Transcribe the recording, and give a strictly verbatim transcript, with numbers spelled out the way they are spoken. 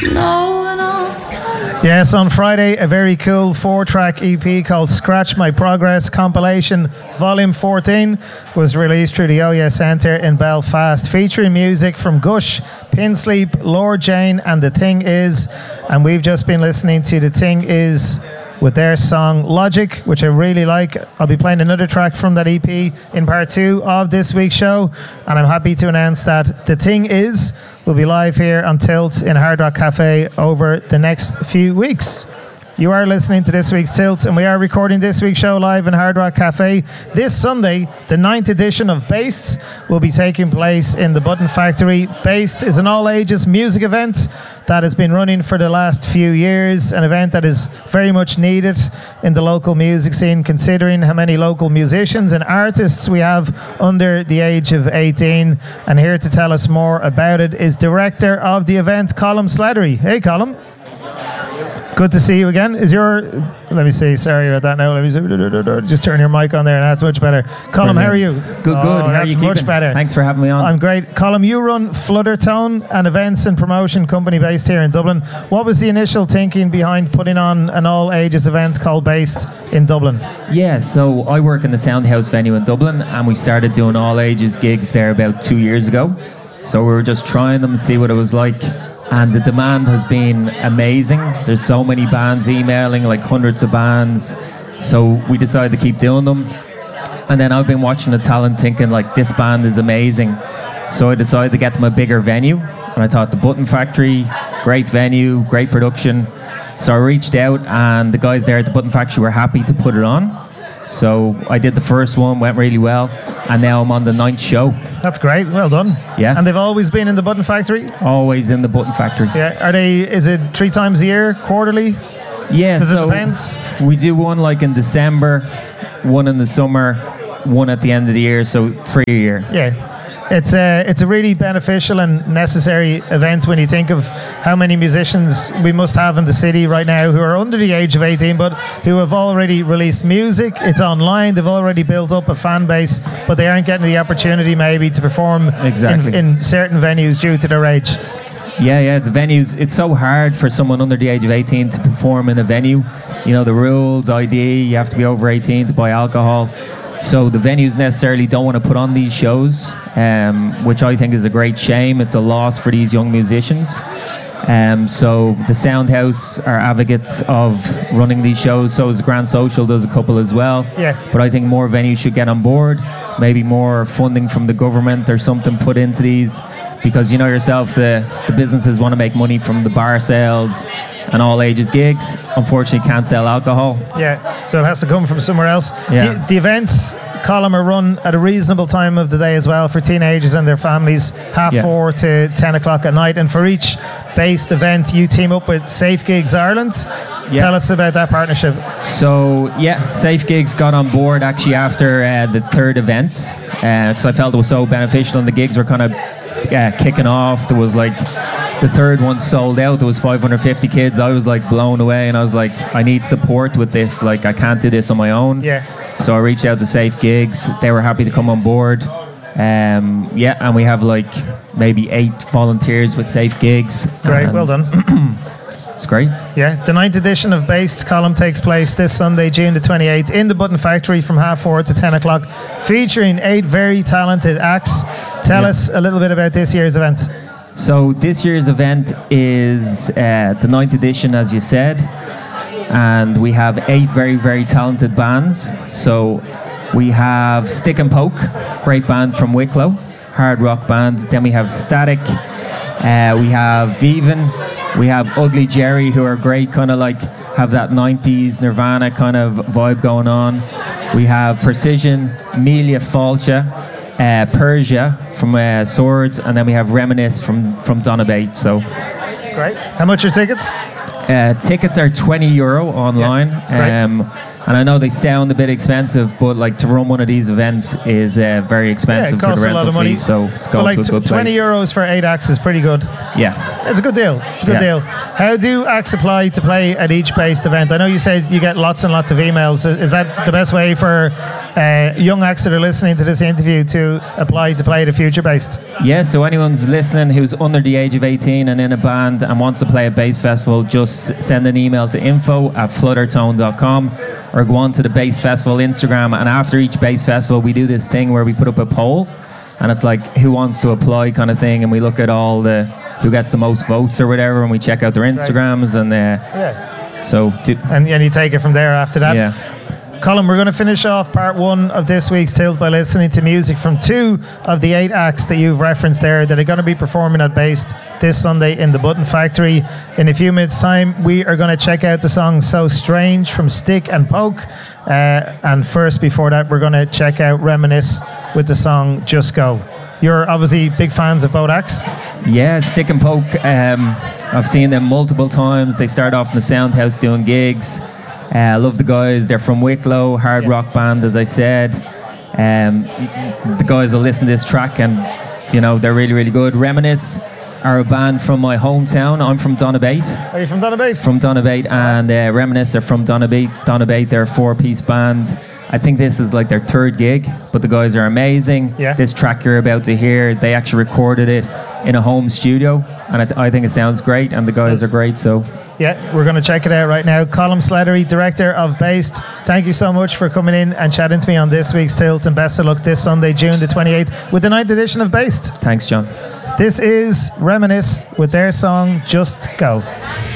No one else can. Yes, on Friday, a very cool four-track E P called Scratch My Progress Compilation Volume fourteen was released through the O Y E Centre in Belfast, featuring music from Gush, Pinsleep, Lord Jane and The Thing Is. And we've just been listening to The Thing Is with their song Logic, which I really like. I'll be playing another track from that E P in part two of this week's show, and I'm happy to announce that The Thing Is will be live here on Tilt in Hard Rock Cafe over the next few weeks. You are listening to this week's Tilt, and we are recording this week's show live in Hard Rock Cafe. This Sunday, the ninth edition of Based will be taking place in the Button Factory. Based is an all-ages music event that has been running for the last few years, an event that is very much needed in the local music scene, considering how many local musicians and artists we have under the age of eighteen. And here to tell us more about it is director of the event, Colm Slattery. Hey, Colm. Good to see you again. Is your, let me see, sorry about that now. Let me see, just turn your mic on there. That's much better. Colm, how are you? Good, good. Oh, how are that's you much keeping? better. Thanks for having me on. I'm great. Colm, you run Fluttertone, an events and promotion company based here in Dublin. What was the initial thinking behind putting on an all-ages event called Based in Dublin? Yeah, so I work in the Soundhouse venue in Dublin, and we started doing all-ages gigs there about two years ago. So we were just trying them, see what it was like. And the demand has been amazing. There's so many bands emailing, like hundreds of bands. So we decided to keep doing them. And then I've been watching the talent thinking, like, this band is amazing. So I decided to get them a bigger venue. And I thought the Button Factory, great venue, great production. So I reached out, and the guys there at the Button Factory were happy to put it on. So I did the first one, went really well, and now I'm on the ninth show. That's great. Well done. Yeah. And they've always been in the Button Factory? Always in the Button Factory. Yeah. Are they, is it three times a year, quarterly? Yeah, Does so it depends? We do one like in December, one in the summer, one at the end of the year, so three a year. Yeah. It's a, it's a really beneficial and necessary event when you think of how many musicians we must have in the city right now who are under the age of eighteen, but who have already released music. It's online. They've already built up a fan base, but they aren't getting the opportunity maybe to perform Exactly. in, in certain venues due to their age. Yeah, yeah, the venues, it's so hard for someone under the age of eighteen to perform in a venue. You know, the rules, I D, you have to be over eighteen to buy alcohol. So the venues necessarily don't want to put on these shows, um, which I think is a great shame. It's a loss for these young musicians. Um, so the Soundhouse are advocates of running these shows. So is Grand Social, does a couple as well. Yeah. But I think more venues should get on board. Maybe more funding from the government or something put into these. Because you know yourself, the, the businesses want to make money from the bar sales and all ages gigs. Unfortunately, can't sell alcohol. Yeah, so it has to come from somewhere else. Yeah. The, the events, Colm, are run at a reasonable time of the day as well for teenagers and their families, half Yeah. four to ten o'clock at night. And for each based event, you team up with Safe Gigs Ireland. Yeah. Tell us about that partnership. So yeah, Safe Gigs got on board actually after uh, the third event, because uh, I felt it was so beneficial, and the gigs were kind of uh, kicking off. There was like the third one sold out. There was five hundred fifty kids. I was like blown away, and I was like, I need support with this. Like, I can't do this on my own. Yeah. So I reached out to Safe Gigs. They were happy to come on board. Um, yeah, and we have like maybe eight volunteers with Safe Gigs. Great, and well done. It's great. Yeah, the ninth edition of Based, Colm, takes place this Sunday, June the twenty-eighth, in the Button Factory from half four to ten o'clock, featuring eight very talented acts. Tell Yeah. us a little bit about this year's event. So this year's event is uh, the ninth edition, as you said, and we have eight very, very talented bands. So we have Stick and Poke, great band from Wicklow, hard rock band. Then we have Static, uh, we have Viven, we have Ugly Jerry, who are great, kind of like have that nineties Nirvana kind of vibe going on. We have Precision, Melia Falcha, uh, Persia from uh, Swords, and then we have Reminisce from, from Donabate. So Great. How much are tickets? uh, tickets are twenty euro online. Yeah, great. um, And I know they sound a bit expensive, but like to run one of these events is uh, very Yeah, expensive it for costs the a lot rental of money. fee. So it's But going like to a good t- twenty place. euros for eight acts is pretty good. Yeah. It's a good deal. It's a good Yeah. deal. How do acts apply to play at each based event? I know you said you get lots and lots of emails. Is is that the best way for uh, young acts that are listening to this interview to apply to play at a future based? Yeah, so anyone's listening who's under the age of eighteen and in a band and wants to play a bass festival, just send an email to info at fluttertone dot com or go on to the Bass Festival Instagram. And after each bass festival, we do this thing where we put up a poll, and it's like who wants to apply kind of thing, and we look at all the who gets the most votes or whatever, and we check out their Instagrams, and uh, Yeah. so to, And, and you take it from there after that. yeah. Colin, we're going to finish off part one of this week's Tilt by listening to music from two of the eight acts that you've referenced there that are going to be performing at Based this Sunday in the Button Factory. In a few minutes' time, we are going to check out the song So Strange from Stick and Poke. Uh, and first, before that, we're going to check out Reminisce with the song Just Go. You're obviously big fans of both acts. Yeah, Stick and Poke. Um, I've seen them multiple times. They start off in the Soundhouse doing gigs. Uh, I love the guys. They're from Wicklow, hard Yeah. rock band, as I said. Um, the guys will listen to this track and, you know, they're really, really good. Reminisce are a band from my hometown. I'm from Donabate. Are you from Donabate? From Donabate, and uh, Reminisce are from Donabate. Donabate, they're a four-piece band. I think this is like their third gig, but the guys are amazing. Yeah. This track you're about to hear, they actually recorded it in a home studio, and it, I think it sounds great, and the guys Yes. are great, so... Yeah, we're going to check it out right now. Colin Slattery, director of Based, thank you so much for coming in and chatting to me on this week's Tilt, and best of luck this Sunday, June the twenty-eighth, with the ninth edition of Based. Thanks, John. This is Reminisce with their song Just Go.